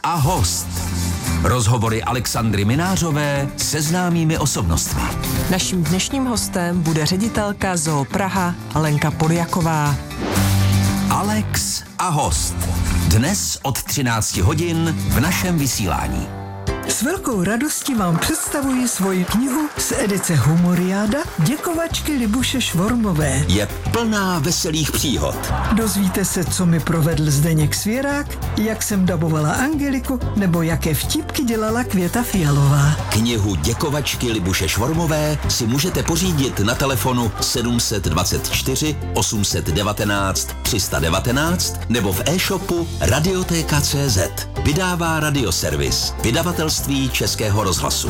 a host. Rozhovory Alexandry Minářové se známými osobnostmi. Naším dnešním hostem bude ředitelka Zoo Praha Lenka Poljaková. Alex a host. Dnes od 13 hodin v našem vysílání. S velkou radostí vám představuji svoji knihu z edice Humoriáda děkovačky Libuše Švormové. Je plná veselých příhod. Dozvíte se, co mi provedl Zdeněk Svěrák, jak jsem dabovala Angeliku, nebo jaké vtipky dělala Květa Fialová. Knihu děkovačky Libuše Švormové si můžete pořídit na telefonu 724 819 319 nebo v e-shopu Radioteka.cz. Vydává Radioservis, vydavatelství Českého rozhlasu.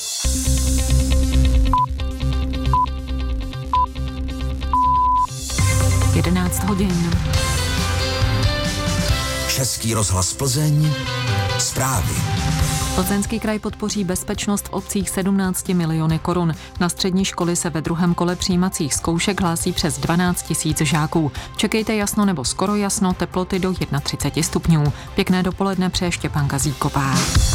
hodin. Český rozhlas Plzeň, zprávy. Plzeňský kraj podpoří bezpečnost v obcích 17 miliony korun. Na střední školy se ve druhém kole přijímacích zkoušek hlásí přes 12 000 žáků. Čekejte jasno nebo skoro jasno, teploty do 31 stupňů. Pěkné dopoledne přeje Štěpánka Zíková.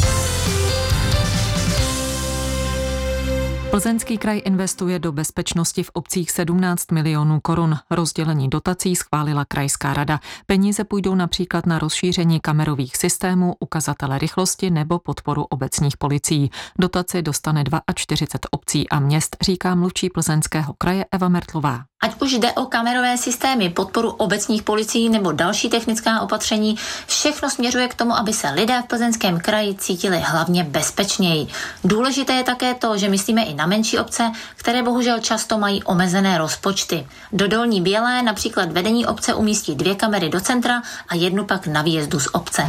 Plzeňský kraj investuje do bezpečnosti v obcích 17 milionů korun. Rozdělení dotací schválila krajská rada. Peníze půjdou například na rozšíření kamerových systémů, ukazatele rychlosti nebo podporu obecních policií. Dotaci dostane 42 obcí a měst, říká mluvčí Plzeňského kraje Eva Mertlová. Ať už jde o kamerové systémy, podporu obecních policií nebo další technická opatření, všechno směřuje k tomu, aby se lidé v Plzeňském kraji cítili hlavně bezpečněji. Důležité je také to, že myslíme i na menší obce, které bohužel často mají omezené rozpočty. Do Dolní Bělé například vedení obce umístí 2 kamery do centra a 1 pak na výjezdu z obce.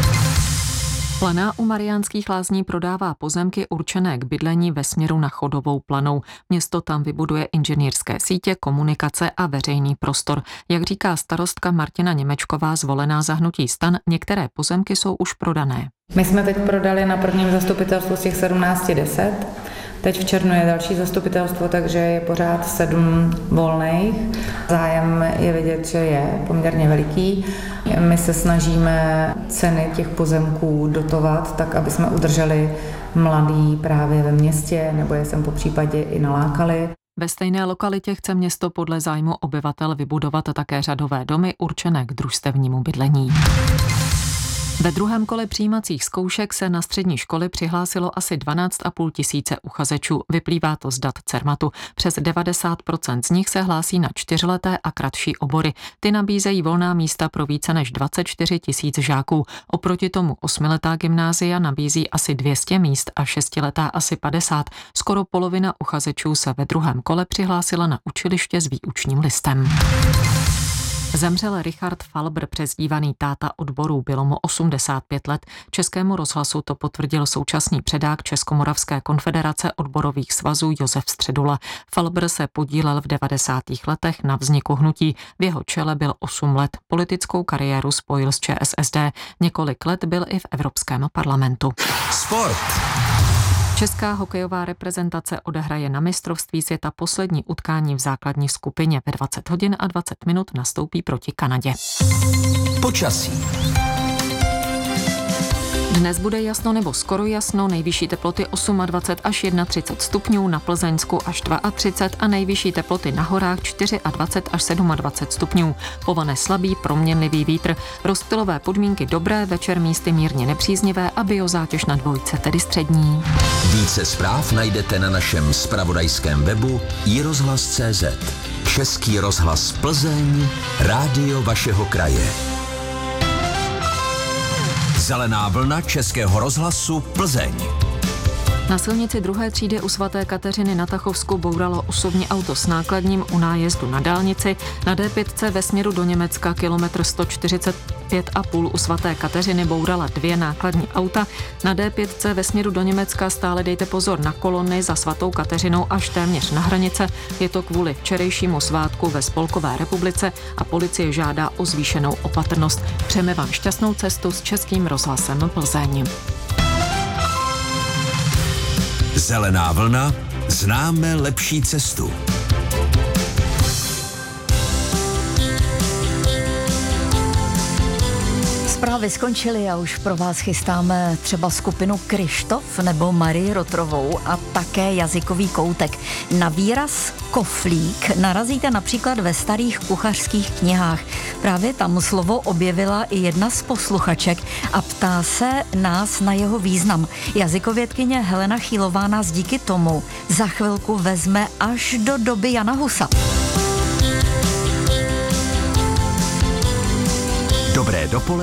Planá u Mariánských Lázní prodává pozemky určené k bydlení ve směru na Chodovou Planou. Město tam vybuduje inženýrské sítě, komunikace a veřejný prostor. Jak říká starostka Martina Němečková, zvolená za hnutí STAN, některé pozemky jsou už prodané. My jsme teď prodali na prvním zastupitelstvu z těch 17 10. Teď v červnu je další zastupitelstvo, takže je pořád 7 volných. Zájem je vidět, že je poměrně veliký. My se snažíme ceny těch pozemků dotovat tak, aby jsme udrželi mladý právě ve městě, nebo je sem po případě i nalákali. Ve stejné lokalitě chce město podle zájmu obyvatel vybudovat také řadové domy určené k družstevnímu bydlení. Ve druhém kole přijímacích zkoušek se na střední školy přihlásilo asi 12 500 uchazečů. Vyplývá to z dat Cermatu. Přes 90% z nich se hlásí na 4leté a kratší obory. Ty nabízejí volná místa pro více než 24 000 žáků. Oproti tomu 8letá gymnázia nabízí asi 200 míst a 6letá asi 50. Skoro polovina uchazečů se ve druhém kole přihlásila na učiliště s výučním listem. Zemřel Richard Falbr, přezdívaný táta odborů, bylo mu 85 let. Českému rozhlasu to potvrdil současný předák Českomoravské konfederace odborových svazů Josef Středula. Falbr se podílel v 90. letech na vzniku hnutí. V jeho čele byl 8 let. Politickou kariéru spojil s ČSSD. Několik let byl i v Evropském parlamentu. Sport. Česká hokejová reprezentace odehraje na mistrovství světa poslední utkání v základní skupině. Ve 20 hodin a 20 minut nastoupí proti Kanadě. Počasí. Dnes bude jasno nebo skoro jasno, nejvyšší teploty 28 až 31 stupňů, na Plzeňsku až 32 a nejvyšší teploty na horách 24 až 27 stupňů. Povane slabý, proměnlivý vítr, rozptylové podmínky dobré, večer místy mírně nepříznivé a biozátěž na 2, tedy střední. Více zpráv najdete na našem zpravodajském webu iRozhlas.cz. Český rozhlas Plzeň, rádio vašeho kraje. Zelená vlna Českého rozhlasu Plzeň. Na silnici 2. třídy u svaté Kateřiny na Tachovsku bouralo osobní auto s nákladním u nájezdu na dálnici. Na D5 ve směru do Německa kilometr 145,5 u svaté Kateřiny bourala 2 nákladní auta. Na D5 ve směru do Německa stále dejte pozor na kolony za svatou Kateřinou až téměř na hranice. Je to kvůli včerejšímu svátku ve Spolkové republice a policie žádá o zvýšenou opatrnost. Přejeme vám šťastnou cestu s Českým rozhlasem Plzeň. Zelená vlna, známe lepší cestu. Zprávy zprávy skončily a už pro vás chystáme třeba skupinu Kryštof nebo Marii Rotrovou a také jazykový koutek. Na výraz koflík narazíte například ve starých kuchařských knihách. Právě tam slovo objevila i jedna z posluchaček a ptá se nás na jeho význam. Jazykovědkyně Helena Chýlová nás díky tomu za chvilku vezme až do doby Jana Husa. Dobré dopoledne.